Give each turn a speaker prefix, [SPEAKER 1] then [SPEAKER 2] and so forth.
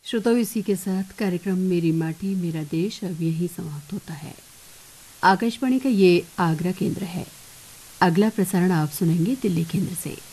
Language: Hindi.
[SPEAKER 1] श्रोताओं, इसी के साथ कार्यक्रम मेरी माटी मेरा देश अब यहीं समाप्त होता है। आकाशवाणी का ये आगरा केंद्र है। अगला प्रसारण आप सुनेंगे दिल्ली केंद्र से।